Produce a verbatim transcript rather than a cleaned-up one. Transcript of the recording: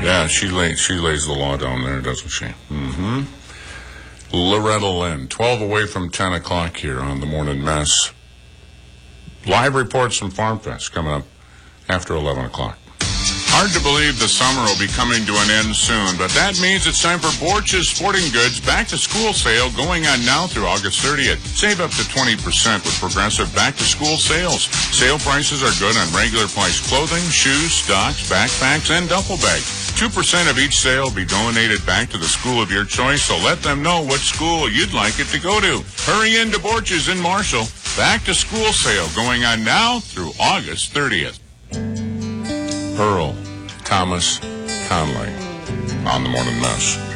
Yeah, she lays, she lays the law down there, doesn't she? Mm-hmm. Loretta Lynn, twelve away from ten o'clock here on the Morning Mess. Live reports from Farm Fest coming up after eleven o'clock. Hard to believe the summer will be coming to an end soon, but that means it's time for Borch's Sporting Goods back-to-school sale going on now through August thirtieth. Save up to twenty percent with Progressive back-to-school sales. Sale prices are good on regular price clothing, shoes, stocks, backpacks, and duffel bags. two percent of each sale will be donated back to the school of your choice, so let them know what school you'd like it to go to. Hurry into Borch's in Marshall. Back-to-school sale going on now through August thirtieth. Earl Thomas Conley on the Morning Mess.